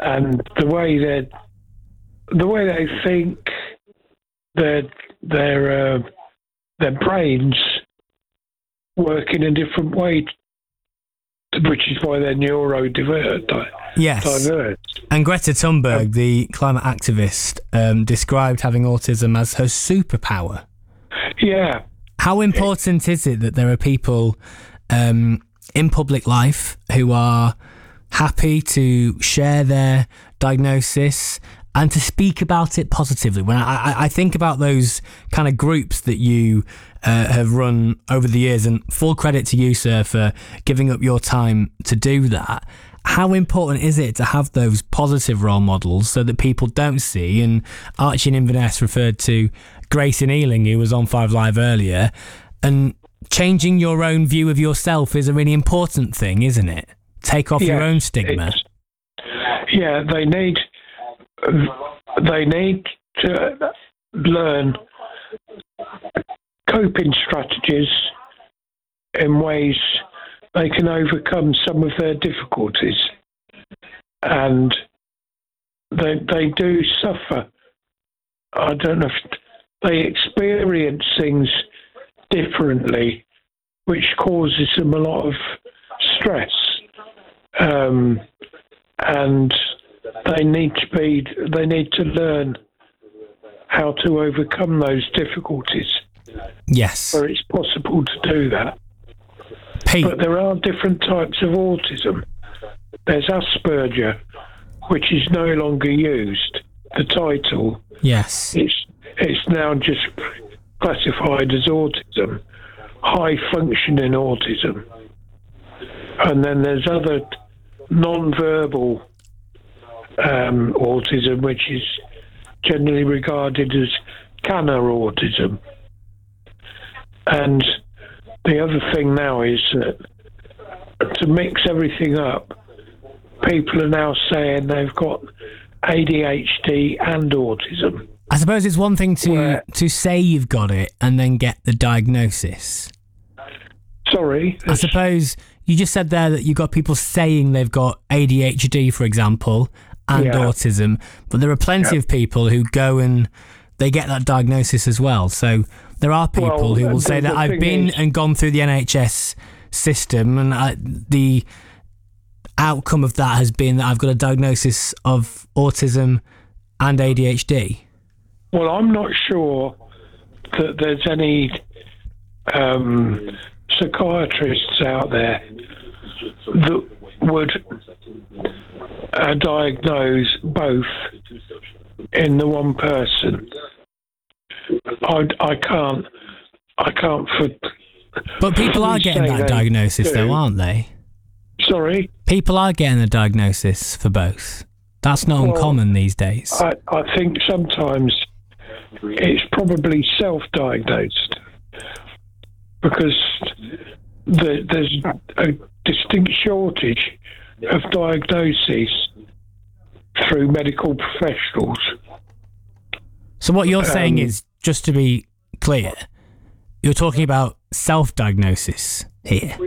and the way they think, their brains work in a different way, which is why they're neurodivergent. Yes. And Greta Thunberg, the climate activist, described having autism as her superpower. Yeah. How important is it that there are people in public life who are happy to share their diagnosis and to speak about it positively? When I think about those kind of groups that you have run over the years, and full credit to you, sir, for giving up your time to do that. How important is it to have those positive role models so that people don't see? And Archie and Inverness referred to Grayson Ealing, who was on 5 Live earlier, and changing your own view of yourself is a really important thing, isn't it? Take off your own stigma. Yeah, they need to learn coping strategies in ways they can overcome some of their difficulties, and they do suffer. I don't know if they experience things differently, which causes them a lot of stress, and they need to learn how to overcome those difficulties. Yes, where it's possible to do that. Pete. But there are different types of autism. There's Asperger, which is no longer used. The title. Yes. It's now just classified as autism, high functioning autism. And then there's other non-verbal autism, which is generally regarded as Kanner autism. And the other thing now is that to mix everything up, people are now saying they've got ADHD and autism. I suppose it's one thing to say you've got it and then get the diagnosis. Sorry? I suppose you just said there that you've got people saying they've got ADHD, for example, and autism, but there are plenty of people who go and they get that diagnosis as well. So there are people who will say that I've been and gone through the NHS system, and the outcome of that has been that I've got a diagnosis of autism and ADHD. Well, I'm not sure that there's any psychiatrists out there that would diagnose both in the one person. I can't. But people are getting that diagnosis, though, aren't they? Sorry? People are getting a diagnosis for both. That's not uncommon these days. I think sometimes it's probably self-diagnosed because there's a distinct shortage of diagnoses through medical professionals. So what you're saying is, just to be clear, you're talking about self-diagnosis here.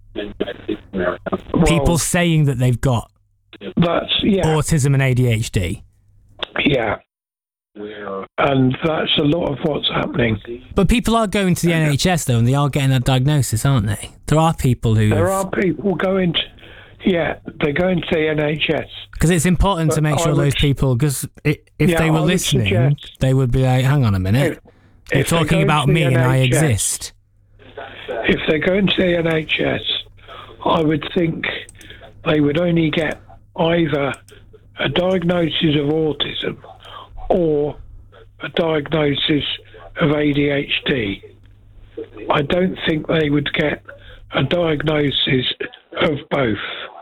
People saying that they've got autism and ADHD. Yeah. And that's a lot of what's happening. But people are going to the NHS, though, and they are getting a diagnosis, aren't they? There are people who... There are people going to... Yeah, they're going to the NHS. Because it's important to make sure those people... Because if they were listening, they would be like, hang on a minute. You're talking about me and I exist. If they're going to the NHS, I would think they would only get either a diagnosis of autism or a diagnosis of ADHD. I don't think they would get a diagnosis of both.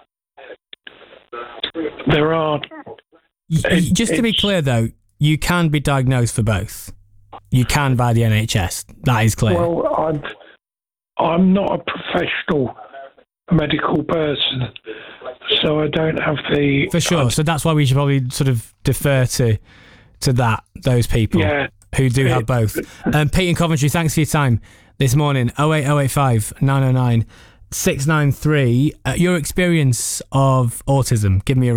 There are... Just to be clear, though, you can be diagnosed for both. You can by the NHS. That is clear. Well, I'm not a professional medical person, so I don't have the... For sure. So that's why we should probably sort of defer to those people who do have both. Pete in Coventry, thanks for your time this morning. 08085 909 693. Your experience of autism. Give me a